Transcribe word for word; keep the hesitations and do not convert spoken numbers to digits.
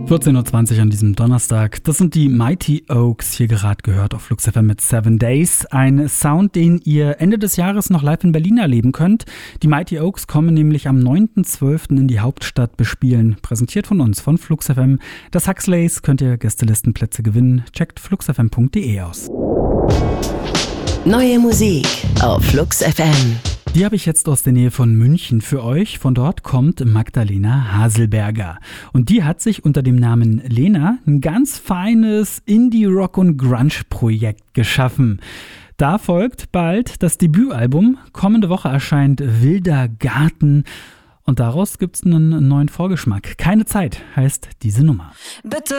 vierzehn Uhr zwanzig an diesem Donnerstag. Das sind die Mighty Oaks, hier gerade gehört auf Flux F M mit Seven Days. Ein Sound, den ihr Ende des Jahres noch live in Berlin erleben könnt. Die Mighty Oaks kommen nämlich am neunten zwölften in die Hauptstadt bespielen. Präsentiert von uns, von Flux F M. Das Huxleys, könnt ihr Gästelistenplätze gewinnen. Checkt flux f m punkt d e aus. Neue Musik auf Flux F M. Die habe ich jetzt aus der Nähe von München für euch. Von dort kommt Magdalena Haselberger. Und die hat sich unter dem Namen Lena ein ganz feines Indie-Rock- und Grunge-Projekt geschaffen. Da folgt bald das Debütalbum. Kommende Woche erscheint Wilder Garten. Und daraus gibt es einen neuen Vorgeschmack. Keine Zeit heißt diese Nummer. Bitte